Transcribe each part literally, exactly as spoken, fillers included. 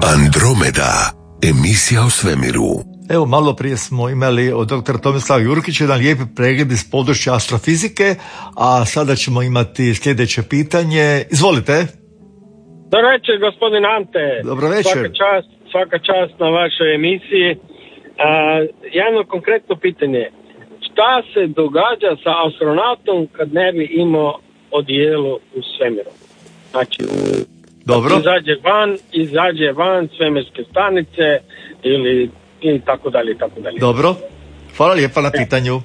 Andromeda, emisija o svemiru. Evo, malo prije smo imali od doktora Tomislava Jurkića jedan lijepi pregled iz područja astrofizike, a sada ćemo imati sljedeće pitanje. Izvolite. Dobro večer, gospodin Ante. Dobro večer. Svaka čast, svaka čast na vašoj emisiji. A, jedno konkretno pitanje. Šta se događa sa astronautom kad ne bi imao odijelo u svemiru? Znači, dobro. Izađe van, izađe van svemirske stanice ili i tako dalje, tako dalje. Dobro. Hvala lijepa na pitanju.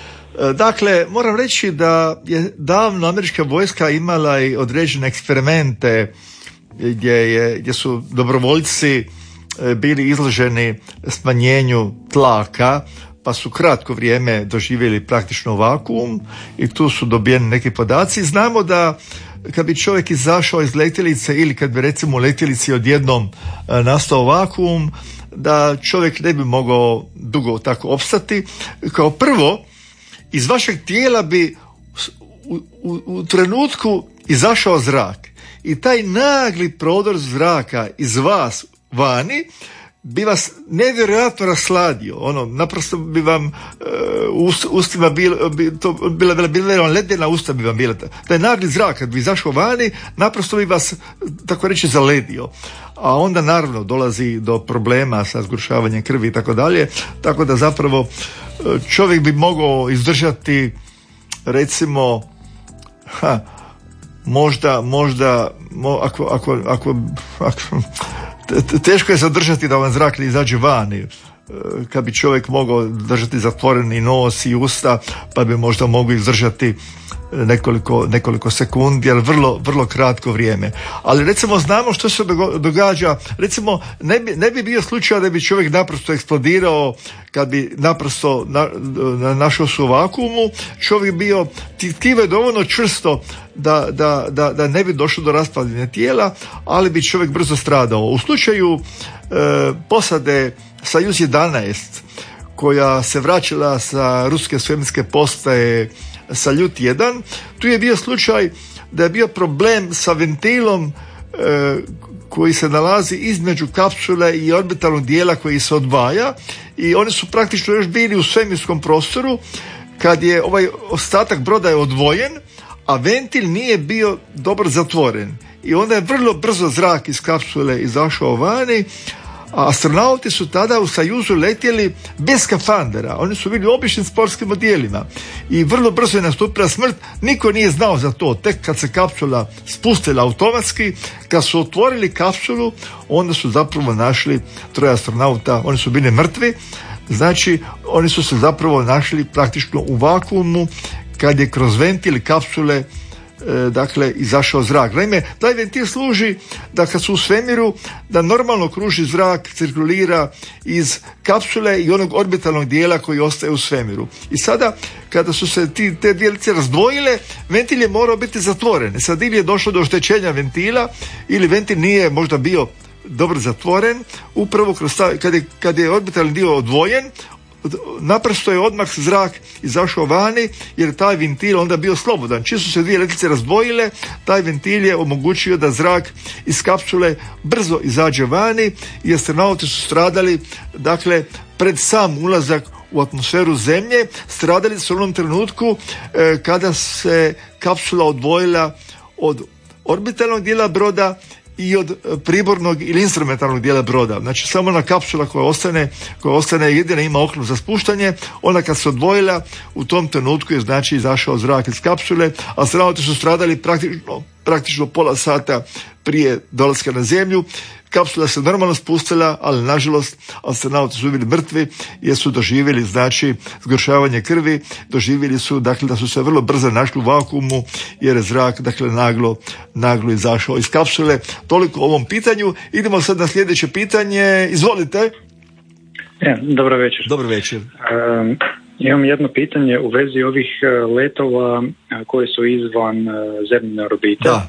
Dakle, moram reći da je davno američka vojska imala i određene eksperimente gdje, je, gdje su dobrovoljci bili izloženi smanjenju tlaka, pa su kratko vrijeme doživjeli praktično vakuum i tu su dobijeni neki podaci. Znamo da kad bi čovjek izašao iz letjelice ili kad bi recimo u letjelici odjednom nastao vakuum, da čovjek ne bi mogao dugo tako opstati. Kao prvo, iz vašeg tijela bi u, u, u trenutku izašao zrak i taj nagli prodor zraka iz vas vani bi vas nevjerojatno rasladio. Ono, naprosto bi vam uh, ustima bilo, bi, to, bila, bila, bila ledena usta bi vam bila. Taj nagli zrak kad bi izašao vani, naprosto bi vas, tako reći, zaledio. A onda naravno dolazi do problema sa zgrušavanjem krvi i tako dalje. Tako da zapravo čovjek bi mogao izdržati recimo ha, možda, možda mo, ako, ako, ako, ako teško je zadržati da vam zrak ne izađe vani. Kad bi čovjek mogao držati zatvoreni nos i usta, pa bi možda mogao izdržati nekoliko, nekoliko sekundi, ali vrlo, vrlo kratko vrijeme. Ali recimo znamo što se događa, recimo ne bi, ne bi bio slučaj da bi čovjek naprosto eksplodirao kad bi naprosto na, na, našao se u vakuumu, čovjek bio tkivo je dovoljno čvrsto da, da, da, da ne bi došlo do raspadanja tijela, ali bi čovjek brzo stradao. U slučaju e, posade Sojuz jedanaest koja se vraćala sa ruske svemirske postaje Saljut jedan, tu je bio slučaj da je bio problem sa ventilom e, koji se nalazi između kapsule i orbitalnog dijela koji se odvaja i oni su praktično još bili u svemirskom prostoru kad je ovaj ostatak broda je odvojen, a ventil nije bio dobro zatvoren i onda je vrlo brzo zrak iz kapsule izašao vani. A astronauti su tada u Sajuzu letjeli bez skafandera. Oni su bili u običnim sportskim odijelima i vrlo brzo je nastupila smrt. Niko nije znao za to. Tek kad se kapsula spustila automatski, kad su otvorili kapsulu, onda su zapravo našli troje astronauta. Oni su bili mrtvi. Znači, oni su se zapravo našli praktično u vakuumu kad je kroz ventil kapsule dakle izašao zrak. Naime, taj ventil služi da kad su u svemiru da normalno kruži zrak, cirkulira iz kapsule i onog orbitalnog dijela koji ostaje u svemiru. I sada kada su se ti, te dijelice razdvojile, ventil je morao biti zatvoren. Sad ili je došlo do oštećenja ventila ili ventil nije možda bio dobro zatvoren, upravo kroz ta, kad je, kad je orbitalni dio odvojen, naprosto je odmah zrak izašao vani jer je taj ventil onda bio slobodan. Čim su se dvije letjelice razdvojile, taj ventil je omogućio da zrak iz kapsule brzo izađe vani i astronauti su stradali, dakle, pred sam ulazak u atmosferu Zemlje, stradali su u onom trenutku eh, kada se kapsula odvojila od orbitalnog dijela broda i od pribornog ili instrumentalnog dijela broda. Znači samo ona kapsula koja ostane, koja ostane jedina ima oklop za spuštanje, ona kad se odvojila u tom trenutku je znači izašao zrak iz kapsule, a astronauti su stradali praktično, praktično pola sata prije dolaska na Zemlju. Kapsula se normalno spustila, ali nažalost astronauti su bili mrtvi jer su doživjeli znači zgoršavanje krvi, doživjeli su dakle da su se vrlo brzo našli u vakuumu jer je zrak dakle naglo, naglo izašao iz kapsule. Toliko o ovom pitanju. Idemo sad na sljedeće pitanje. Izvolite. Ja, dobro večer. Dobro večer. Um, imam jedno pitanje u vezi ovih letova koji su izvan zemljine orbite. Da.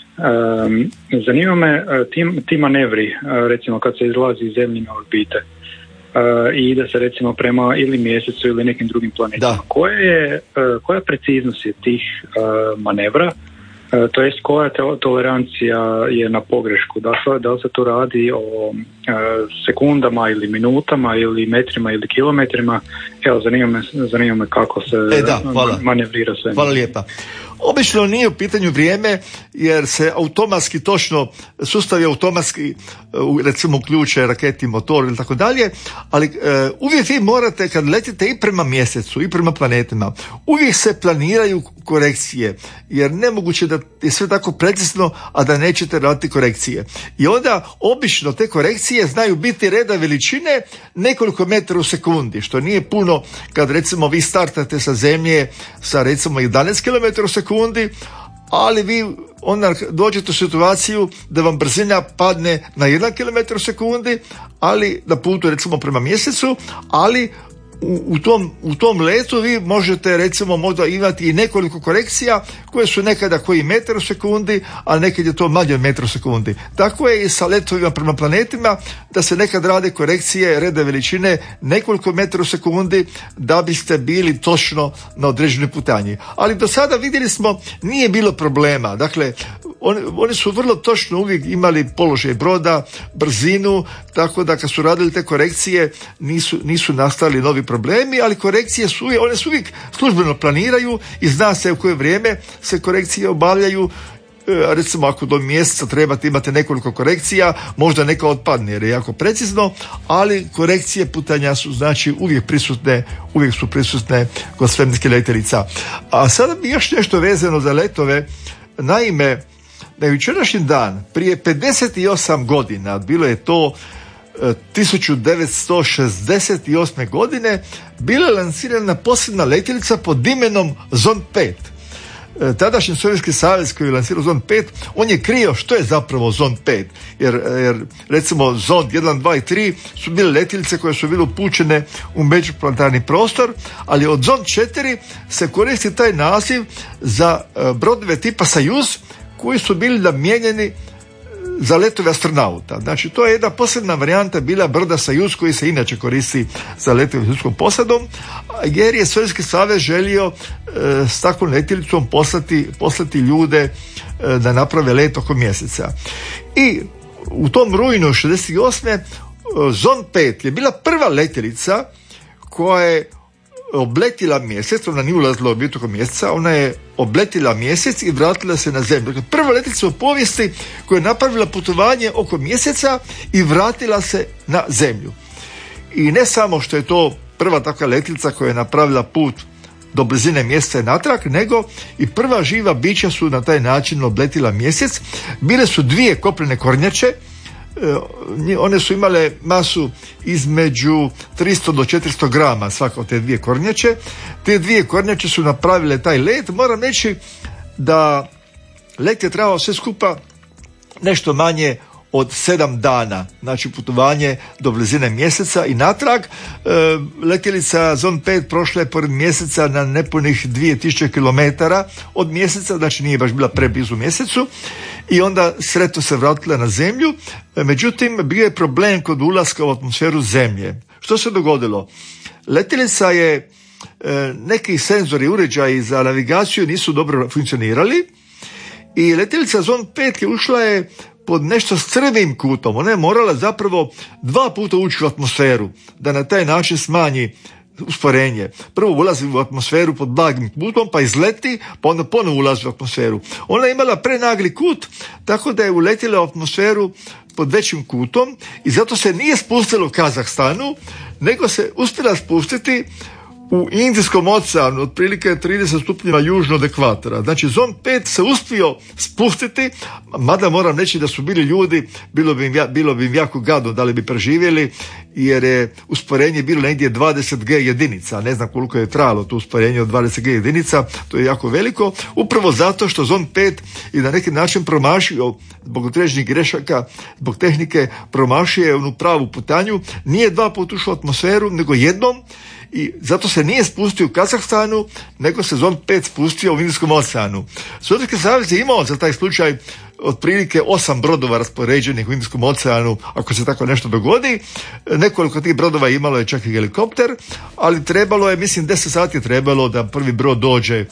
Um, zanima me ti, ti manevri, recimo kad se izlazi iz zemljine orbite uh, i ide se recimo prema ili mjesecu ili nekim drugim planetima. Da. Koje je, uh, koja preciznost je tih uh, manevra E, to jest koja te, tolerancija je na pogrešku? Da, da li se tu radi o e, sekundama ili minutama ili metrima ili kilometrima? Evo, zanima me, zanima me kako se e, da, manevrira sve. Hvala lijepa. Obično nije u pitanju vrijeme jer se automatski točno, sustav je automatski recimo uključuje raketni motor ili tako dalje, ali e, uvijek vi morate kad letite i prema mjesecu i prema planetima, uvijek se planiraju korekcije jer nemoguće da je sve tako precizno, a da nećete raditi korekcije. I onda obično te korekcije znaju biti reda veličine nekoliko metara u sekundi, što nije puno kad recimo vi startate sa zemlje sa recimo jedanaest kilometara u sekundi, ali vi onda dođete u situaciju da vam brzina padne na jedan kilometar u sekundi, ali na putu recimo prema mjesecu, ali u, u, tom, u tom letu vi možete recimo možda imati i nekoliko korekcija koje su nekada koji metar u sekundi, a nekad je to manje od metra u sekundi. Tako je i sa letovima prema planetima, da se nekad rade korekcije reda veličine nekoliko metara u sekundi da biste bili točno na određenoj putanji. Ali do sada vidjeli smo nije bilo problema. Dakle, oni, oni su vrlo točno uvijek imali položaj broda, brzinu, tako da kad su radili te korekcije nisu, nisu nastali novi problemi, ali korekcije su uvijek, one su uvijek službeno planiraju i zna se u koje vrijeme se korekcije obavljaju. E, recimo ako do mjeseca trebate imate nekoliko korekcija, možda neka otpadne jer je jako precizno, ali korekcije putanja su znači uvijek prisutne, uvijek su prisutne kod svemirskih letjelica. A sada bi još nešto vezano za letove. Naime, na jučerašnji dan, prije pedeset osam godina, bilo je to tisuću devetsto šezdeset osme. godine, bila je lansirana posebna letjelica pod imenom Zond pet. Tadašnji Sovjetski savez koji je lansirao Zond pet, on je krio što je zapravo Zond pet, jer, jer recimo Zond jedan, dva i tri su bile letjelice koje su bile upućene u međuplanetarni prostor, ali od Zond četiri se koristi taj naziv za brodove tipa Sajuz koji su bili namijenjeni za letove astronauta. Znači, to je jedna posebna varijanta bila broda Sajuz koji se inače koristi za letove s ljudskom posadom, jer je Sovjetski savez želio e, s takvom letjelicom poslati, poslati ljude e, da naprave let oko mjeseca. I u tom rujnu šezdeset osme. Zond pet je bila prva letjelica koja je obletila mjesec, ona nije ulazila u orbit oko mjeseca, ona je obletila mjesec i vratila se na zemlju. Dakle, prva letjelica u povijesti koja je napravila putovanje oko mjeseca i vratila se na zemlju. I ne samo što je to prva takva letjelica koja je napravila put do blizine mjeseca i natrag, nego i prva živa bića su na taj način obletila mjesec. Bile su dvije kopnene kornjače, one su imale masu između tristo do četiristo grama svaka od te dvije kornjače. Te dvije kornjače su napravile taj let. Moram reći da let je trebao sve skupa nešto manje od sedam dana, znači putovanje do blizine mjeseca i natrag. E, letjelica Zond pet prošla je pored mjeseca na nepunih dvije tisuće kilometara od mjeseca, znači nije baš bila preblizu mjesecu, i onda sretno se vratila na zemlju. E, međutim, bio je problem kod ulaska u atmosferu zemlje. Što se dogodilo? Letjelica je, e, neki senzori, uređaji za navigaciju nisu dobro funkcionirali i letjelica Zond pet je ušla je pod nešto s crnim kutom. Ona je morala zapravo dva puta ući u atmosferu da na taj način smanji usporenje. Prvo ulazi u atmosferu pod blagim kutom, pa izleti, pa onda ponovo ulazi u atmosferu. Ona je imala prenagli kut, tako da je uletjela u atmosferu pod većim kutom i zato se nije spustila u Kazahstanu, nego se uspjela spustiti u Indijskom oceanu, otprilike trideset stupnjeva južno od ekvatora. Znači, Zond pet se uspio spustiti, mada moram reći da su bili ljudi, bilo bi im, bilo bi im jako gadno da li bi preživjeli, jer je usporenje bilo negdje dvadeset ge jedinica. Ne znam koliko je trajalo to usporenje od dvadeset ge jedinica, to je jako veliko, upravo zato što Zond pet je na neki način promašio, zbog određenih grešaka, zbog tehnike, promašio onu pravu putanju, nije dva puta ušao u atmosferu, nego jednom, i zato se nije spustio u Kazahstanu, nego se Zond pet spustio u Indijskom oceanu. Sovjetski savez je imao za taj slučaj otprilike osam brodova raspoređenih u Indijskom oceanu, ako se tako nešto dogodi. Nekoliko tih brodova imalo je čak i helikopter, ali trebalo je, mislim, deset sati je trebalo da prvi brod dođe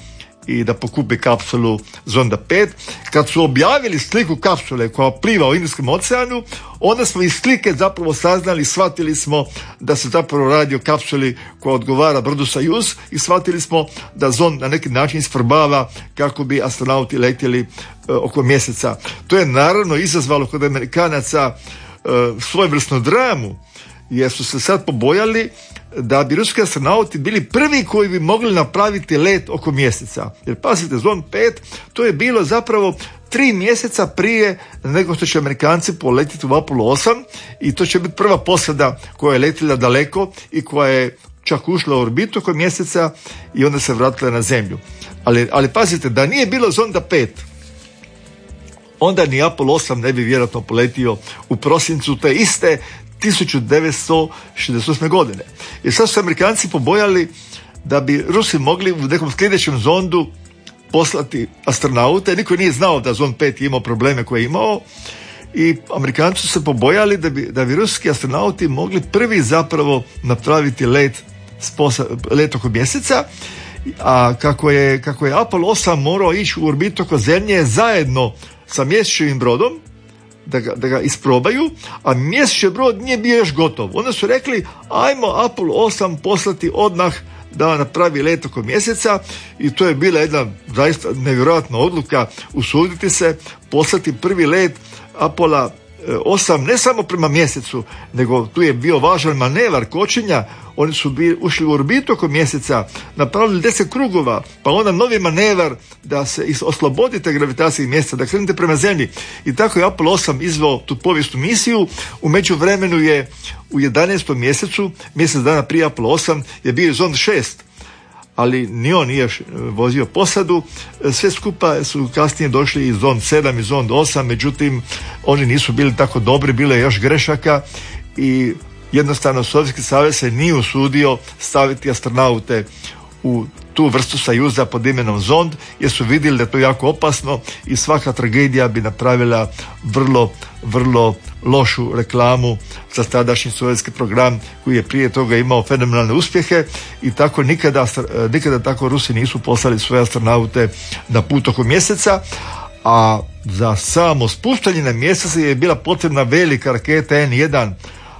i da pokupi kapsulu Zonda pet. Kad su objavili sliku kapsule koja pliva u Indijskom oceanu, onda smo iz slike zapravo saznali, shvatili smo da se zapravo radi o kapsuli koja odgovara brodu Sojuz i shvatili smo da zond na neki način isprobava kako bi astronauti letjeli e, oko mjeseca. To je naravno izazvalo kod Amerikanaca e, svojevrsnu dramu, jer su se sad pobojali da bi ruski astronauti bili prvi koji bi mogli napraviti let oko mjeseca. Jer pazite, Zond pet, to je bilo zapravo tri mjeseca prije nego što će Amerikanci poletiti u Apollo osam i to će biti prva posada koja je letila daleko i koja je čak ušla u orbitu oko mjeseca i onda se vratila na Zemlju. Ali, ali pazite, da nije bilo Zonda pet, onda ni Apollo osam ne bi vjerojatno poletio u prosincu te iste tisuću devetsto šezdeset osme. godine. I sad su Amerikanci pobojali da bi Rusi mogli u nekom sljedećem zondu poslati astronaute. Niko nije znao da Zond pet imao probleme koje je imao i Amerikanci su se pobojali da bi, da bi ruski astronauti mogli prvi zapravo napraviti let, sposa, let oko mjeseca, a kako je, kako je Apollo osam morao ići u orbitu oko Zemlje zajedno sa mjesečevim brodom, Da ga, da ga isprobaju, a mjesečev brod nije bio još gotov. Onda su rekli, ajmo Apollo osam poslati odmah da napravi let oko mjeseca i to je bila jedna zaista nevjerojatna odluka, usuditi se, poslati prvi let Apollo osam ne samo prema mjesecu, nego tu je bio važan manevar kočenja. Oni su bili, ušli u orbitu oko mjeseca, napravili deset krugova, pa onda novi manevar da se oslobodite gravitacije mjeseca, da krenete prema Zemlji. I tako je Apollo osam izveo tu povijesnu misiju. U međuvremenu je u jedanaestom mjesecu, mjesec dana prije Apollo osam, je bio Zond šest, ali ni on nije vozio posadu. Sve skupa su kasnije došli i Zond sedam i Zond osam, međutim oni nisu bili tako dobri, bilo je još grešaka i jednostavno Sovjetski savez se nije usudio staviti astronaute u tu vrstu Sojuza pod imenom Zond, jer su vidjeli da je to jako opasno i svaka tragedija bi napravila vrlo, vrlo lošu reklamu za tadašnji sovjetski program koji je prije toga imao fenomenalne uspjehe i tako nikada, nikada tako Rusi nisu poslali svoje astronaute na put oko mjeseca, a za samo spuštanje na mjesec je bila potrebna velika raketa en jedan.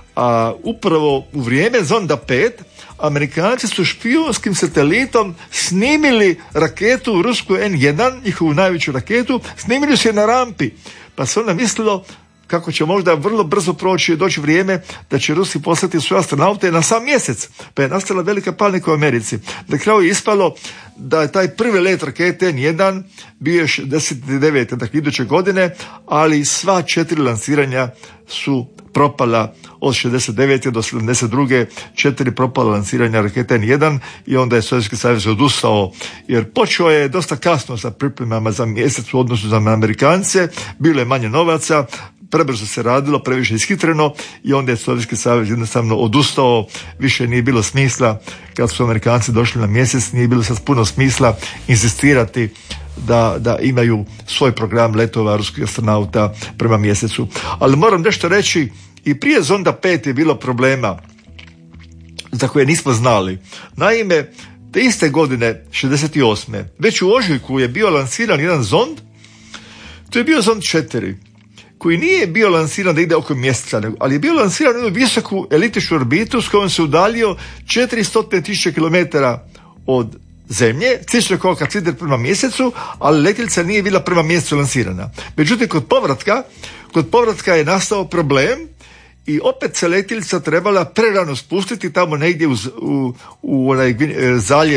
A upravo u vrijeme Zonda pet Amerikanci su špijunskim satelitom snimili raketu rusku en jedan, njihovu najveću raketu, snimili su je na rampi, pa se onda mislilo kako će možda vrlo brzo proći i doći vrijeme da će Rusi poslati svoje astronaute na sam mjesec, pa je nastala velika panika u Americi. Na kraju je ispalo da je taj prvi let rakete en jedan bio šezdeset devete, dakle iduće godine, ali sva četiri lansiranja su propala od šezdeset devete do sedamdeset druge. Četiri propala lansiranja rakete en jedan i onda je Sovjetski savez odustao, jer počeo je dosta kasno sa pripremama za mjesec u odnosu za Amerikance, bilo je manje novaca, prebrzo se radilo, previše ishitreno i onda je Sovjetski savez jednostavno odustao, više nije bilo smisla. Kad su Amerikanci došli na mjesec, nije bilo sad puno smisla insistirati da, da imaju svoj program letova ruskih astronauta prema mjesecu. Ali moram nešto reći, i prije Zonda pet je bilo problema za koje nismo znali. Naime, te iste godine, šezdeset osme, već u ožujku je bio lansiran jedan zond, to je bio Zond četiri, koji nije bio lansiran da ide oko mjeseca, ali je bio lansiran u jednu visoku eliptičnu orbitu s kojom se udaljio četiristo tisuća kilometara od Zemlje, slično kao kad ide prema mjesecu, ali letjelica nije bila prema mjesecu lansirana. Međutim, kod povratka, kod povratka je nastao problem i opet se letjelica trebala prerano spustiti tamo negdje u, u, u onaj zaljev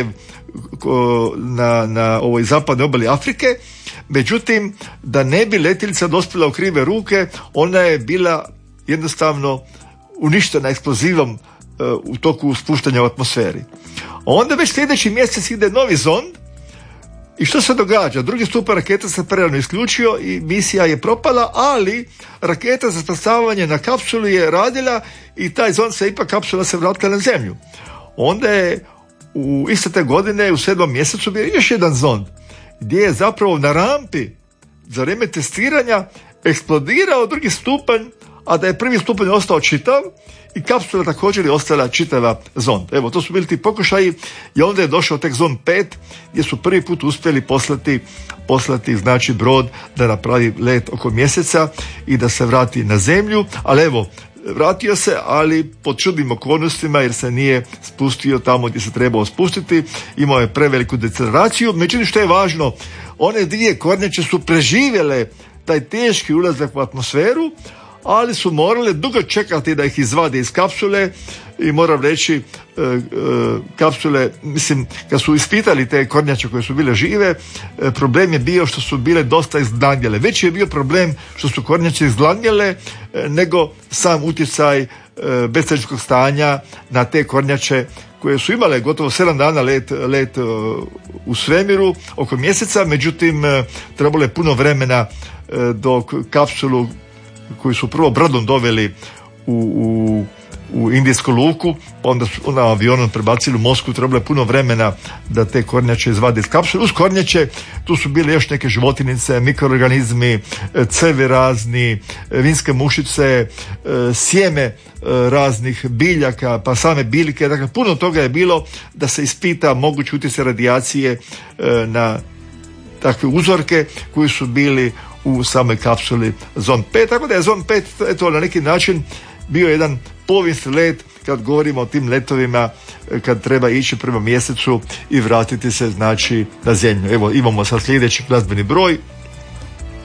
na, na ovoj zapadnoj obali Afrike. Međutim, da ne bi letjelica dospjela u krive ruke, ona je bila jednostavno uništena eksplozivom u toku spuštanja u atmosferi. Onda već sljedeći mjesec ide novi zond i što se događa? Drugi stupanj raketa se prerano isključio i misija je propala, ali raketa za spasavanje na kapsuli je radila i taj zond se ipak, kapsula se vratila na Zemlju. Onda je u iste te godine u sedmom mjesecu bio još jedan zond gdje je zapravo na rampi za vrijeme testiranja eksplodirao drugi stupanj a da je prvi stupanj ostao čitav i kapsula također je ostala čitava zond. Evo, to su bili ti pokušaji i onda je došao tek zond pet gdje su prvi put uspjeli poslati, poslati znači brod da napravi let oko mjeseca i da se vrati na zemlju, ali evo, vratio se, ali pod čudnim okolnostima jer se nije spustio tamo gdje se trebao spustiti, imao je preveliku deceleraciju. Međutim, što je važno, one dvije kornjače su preživjele taj teški ulazak u atmosferu, ali su morale dugo čekati da ih izvade iz kapsule i moram reći e, e, kapsule, mislim, kad su ispitali te kornjače koje su bile žive, e, problem je bio što su bile dosta izgladnjele. Veći je bio problem što su kornjače izgladnjele e, nego sam utjecaj e, bestelskog stanja na te kornjače koje su imale gotovo sedam dana let, let e, u svemiru oko mjeseca, međutim e, trebalo je puno vremena e, dok kapsulu koju su prvo brodom doveli u, u, u indijsku luku, pa onda su onda avionom prebacili u Moskvu, trebalo je puno vremena da te kornjače izvade iz kapsule. Uz kornjače tu su bile još neke životinice, mikroorganizmi, cevi razni, vinske mušice, sjeme raznih biljaka, pa same biljke. Dakle, puno toga je bilo da se ispita mogući utjecaj radijacije na takve uzorke koji su bili u samoj kapsuli zond pet, tako da je zond pet eto, na neki način bio jedan povijesni let kad govorimo o tim letovima kad treba ići prema mjesecu i vratiti se znači na zemlju. Evo imamo sad sljedeći glazbeni broj.